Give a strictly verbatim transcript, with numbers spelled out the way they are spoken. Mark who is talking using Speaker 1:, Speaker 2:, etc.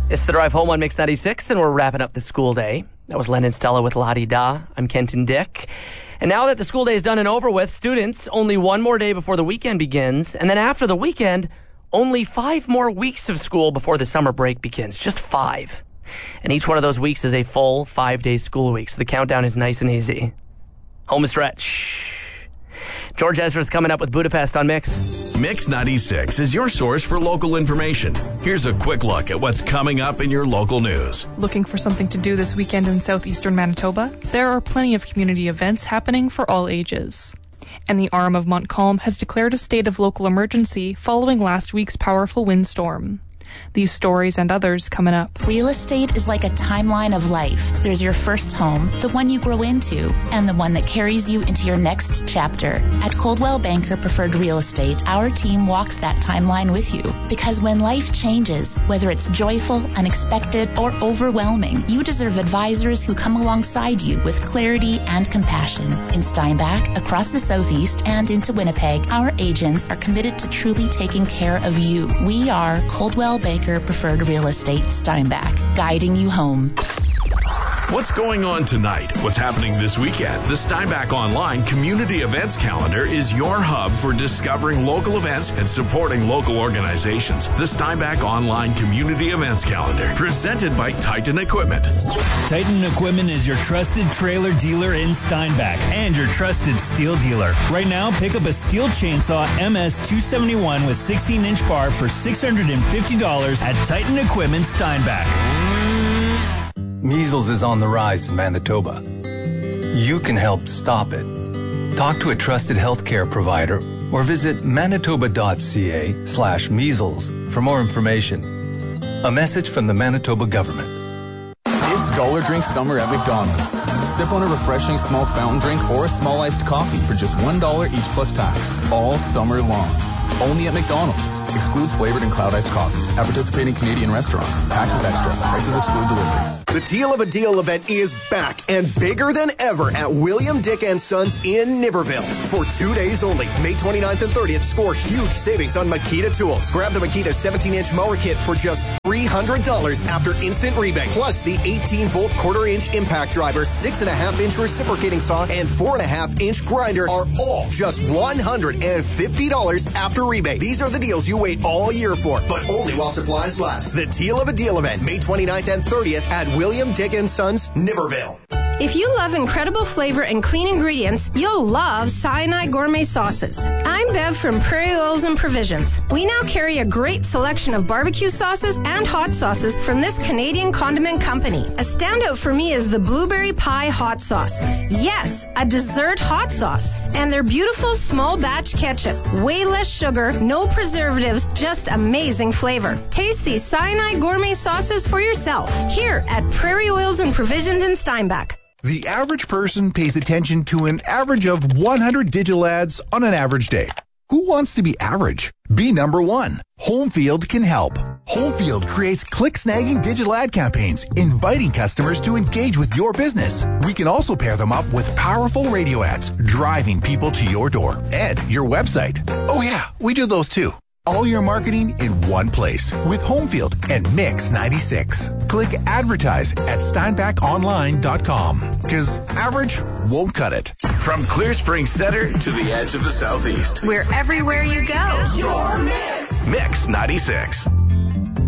Speaker 1: It's The Drive Home on Mix ninety-six, and we're wrapping up the school day. That was Len and Stella with La Di Da. I'm Kenton Dick. And now that the school day is done and over with, students, only one more day before the weekend begins. And then after the weekend, only five more weeks of school before the summer break begins. Just five. And each one of those weeks is a full five-day school week. So the countdown is nice and easy. Home stretch. George Ezra's coming up with Budapest on Mix.
Speaker 2: Mix ninety-six is your source for local information. Here's a quick look at what's coming up in your local news.
Speaker 3: Looking for something to do this weekend in southeastern Manitoba? There are plenty of community events happening for all ages. And the arm of Montcalm has declared a state of local emergency following last week's powerful windstorm. These stories and others coming up.
Speaker 4: Real estate is like a timeline of life. There's your first home, the one you grow into, and the one that carries you into your next chapter. At Coldwell Banker Preferred Real Estate, our team walks that timeline with you. Because when life changes, whether it's joyful, unexpected, or overwhelming, you deserve advisors who come alongside you with clarity and compassion. In Steinbach, across the Southeast, and into Winnipeg, our agents are committed to truly taking care of you. We are Coldwell Banker Preferred Real Estate Steinbach, guiding you home.
Speaker 2: What's going on tonight? What's happening this weekend? The Steinbach Online Community Events Calendar is your hub for discovering local events and supporting local organizations. The Steinbach Online Community Events Calendar, presented by Titan Equipment.
Speaker 5: Titan Equipment is your trusted trailer dealer in Steinbach and your trusted steel dealer. Right now, pick up a steel chainsaw M S two seventy-one with sixteen inch bar for six hundred fifty dollars at Titan Equipment Steinbach.
Speaker 6: Measles is on the rise in Manitoba. You can help stop it. Talk to a trusted healthcare provider or visit manitoba.ca slash measles for more information. A message from the Manitoba government.
Speaker 7: It's Dollar Drink Summer at McDonald's. Sip on a refreshing small fountain drink or a small iced coffee for just one dollar each plus tax, all summer long. Only at McDonald's. Excludes flavored and cloud iced coffees at participating Canadian restaurants. Taxes extra. Prices exclude delivery.
Speaker 8: The Deal of a Deal event is back and bigger than ever at William Dick and Sons in Niverville. For two days only, May twenty-ninth and thirtieth, score huge savings on Makita tools. Grab the Makita seventeen inch mower kit for just three hundred dollars after instant rebate. Plus the eighteen volt quarter inch impact driver, six point five inch reciprocating saw, and four point five inch grinder are all just one hundred fifty dollars after rebate. These are the deals you wait all year for, but only while supplies last. The Deal of a Deal event, May twenty-ninth and thirtieth at William Dick and Sons, Niverville.
Speaker 9: If you love incredible flavor and clean ingredients, you'll love Cyanide Gourmet Sauces. I'm Bev from Prairie Oils and Provisions. We now carry a great selection of barbecue sauces and hot sauces from this Canadian condiment company. A standout for me is the Blueberry Pie Hot Sauce. Yes, a dessert hot sauce. And their beautiful small batch ketchup. Way less sugar, no preservatives, just amazing flavor. Taste these Cyanide Gourmet Sauces for yourself here at Prairie Oils and Provisions in Steinbach.
Speaker 10: The average person pays attention to an average of one hundred digital ads on an average day. Who wants to be average? Be number one. Homefield can help. Homefield creates click-snagging digital ad campaigns, inviting customers to engage with your business. We can also pair them up with powerful radio ads, driving people to your door and your website. Oh yeah, we do those too. All your marketing in one place with Homefield and Mix ninety-six. Click advertise at steinbach online dot com because average won't cut it.
Speaker 2: From Clear Spring Center to the edge of the Southeast.
Speaker 11: We're everywhere you go.
Speaker 2: Your Mix. Mix ninety-six.